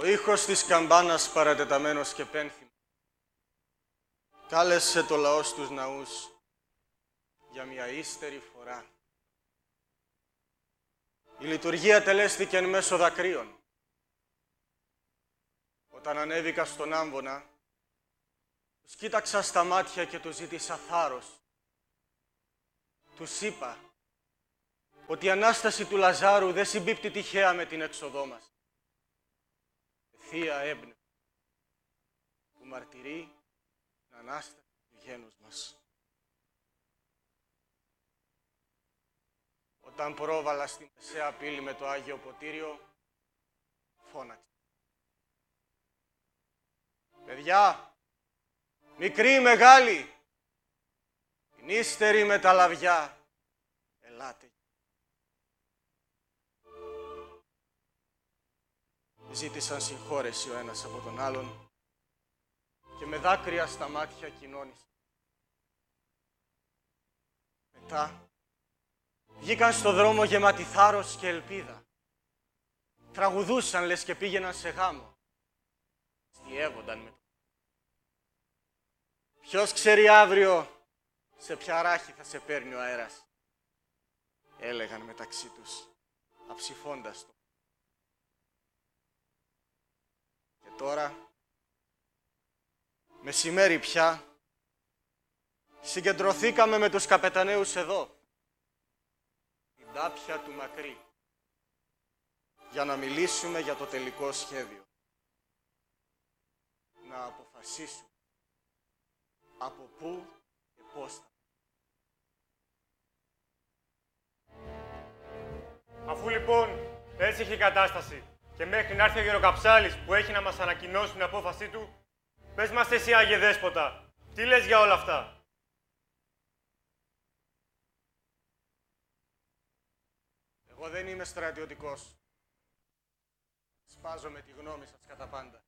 ήχος της καμπάνας παρατεταμένος και πένθυμος κάλεσε το λαό στους ναούς για μια ύστερη φορά. Η λειτουργία τελέστηκε εν μέσω δακρύων. Όταν ανέβηκα στον Άμβονα, τους κοίταξα στα μάτια και τους ζήτησα θάρρος. Τους είπα ότι η Ανάσταση του Λαζάρου δεν συμπίπτει τυχαία με την έξοδό μας. Θεία έμπνευση που μαρτυρεί την Ανάσταση του γένους μας. Όταν πρόβαλα στη μεσαία πύλη με το Άγιο Ποτήριο, φώναξα. Παιδιά, μικροί, μεγάλοι, την ύστερη με τα λαβιά, ελάτε. Ζήτησαν συγχώρεση ο ένας από τον άλλον και με δάκρυα στα μάτια κοινώνησαν. Μετά βγήκαν στο δρόμο γεμάτοι θάρρος και ελπίδα. Τραγουδούσαν λες και πήγαιναν σε γάμο. Στιεύονταν με το. Ποιος ξέρει αύριο σε ποια ράχη θα σε παίρνει ο αέρας. Έλεγαν μεταξύ τους, αψηφώντας το. Και τώρα, μεσημέρι πια, συγκεντρωθήκαμε με τους καπεταναίους εδώ, την τάπια του Μακρύ, για να μιλήσουμε για το τελικό σχέδιο. Να αποφασίσουμε από πού και πώς θα. Αφού λοιπόν έτσι έχει η κατάσταση και μέχρι να έρθει ο Γεροκαψάλης που έχει να μας ανακοινώσει την απόφασή του, πες μας εσύ, Άγιε Δέσποτα, τι λες για όλα αυτά? Εγώ δεν είμαι στρατιωτικός. Σπάζομαι τη γνώμη σας κατά πάντα.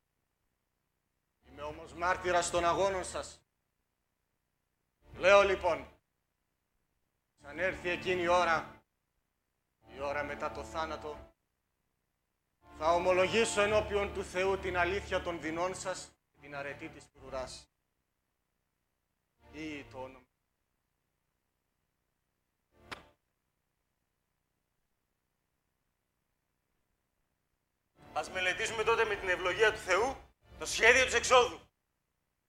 Είμαι όμως μάρτυρας των αγώνων σας. Λέω λοιπόν, σαν έρθει εκείνη η ώρα μετά το θάνατο, θα ομολογήσω ενώπιον του Θεού την αλήθεια των δεινών σας και την αρετή της φρουράς. Ή το όνομα. Ας μελετήσουμε τότε με την ευλογία του Θεού το σχέδιο της εξόδου.